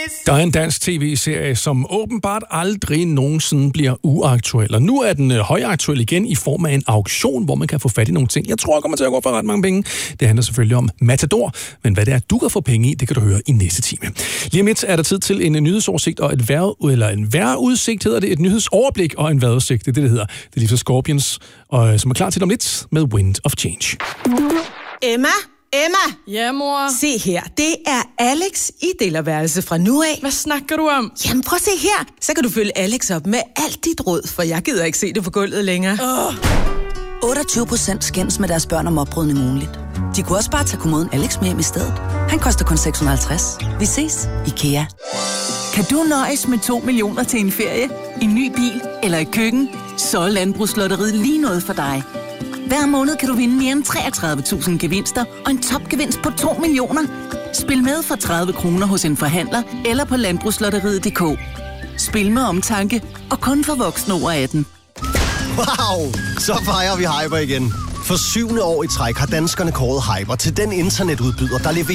Der er en dansk tv-serie, som åbenbart aldrig nogensinde bliver uaktuel. Og nu er den højaktuel igen i form af en auktion, hvor man kan få fat i nogle ting. Jeg tror, kommer til at gå for ret mange penge. Det handler selvfølgelig om Matador, men hvad det er, du kan få penge i, det kan du høre i næste time. Lige om lidt er der tid til en nyhedsoversigt og en vejrudsigt, hedder det. Et nyhedsoverblik og en vejrudsigt, det hedder. Det er lige så Scorpions, og som er klar til om lidt med Wind of Change. Emma? Ja, mor. Se her, det er Alex i delerværelse fra nu af. Hvad snakker du om? Jamen prøv at se her, så kan du følge Alex op med alt dit råd, for jeg gider ikke se det på gulvet længere. 28% skændes med deres børn om oprydning ugenligt. De kunne også bare tage kommoden Alex med hjem i stedet. Han koster kun 650. Vi ses, IKEA. Kan du nøjes med 2 millioner til en ferie, en ny bil eller et køkken? Så er Landbrugslotteriet lige noget for dig. Hver måned kan du vinde mere end 33.000 gevinster og en topgevinst på 2 millioner. Spil med for 30 kroner hos en forhandler eller på landbrugslotteriet.dk. Spil med omtanke og kun for voksne over 18. Wow! Så fejrer vi Hyper igen. For 7. år i træk har danskerne kåret Hyper til den internetudbyder, der leverer